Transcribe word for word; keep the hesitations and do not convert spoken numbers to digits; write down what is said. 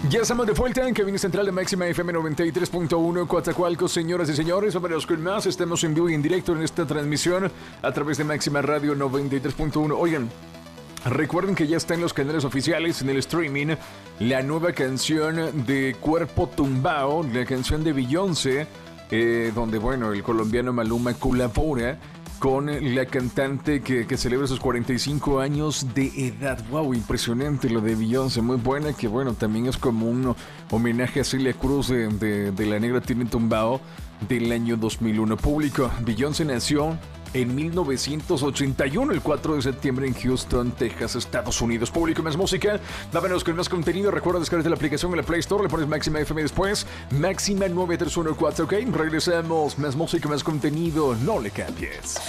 Ya estamos de vuelta en cabina central de Máxima F M noventa y tres punto uno, Coatzacoalcos, señoras y señores. Vámonos con más. Estamos en vivo y en directo en esta transmisión a través de Máxima Radio noventa y tres punto uno. Oigan, recuerden que ya está en los canales oficiales, en el streaming, la nueva canción de Cuerpo Tumbao, la canción de Beyoncé, eh, donde, bueno, el colombiano Maluma colabora con la cantante que, que celebra sus cuarenta y cinco años de edad. Wow, impresionante lo de Beyoncé, muy buena, que bueno, también es como un homenaje a Celia Cruz de, de, de La Negra Tiene Tumbao del año dos mil uno. Público, Beyoncé nació en mil novecientos ochenta y uno, el cuatro de septiembre en Houston, Texas, Estados Unidos. Público, más música, vámonos con más contenido. Recuerda descargarte la aplicación en la Play Store, le pones Máxima F M después, Máxima nueve tres uno cuatro, ok. Regresamos, más música, más contenido, no le cambies.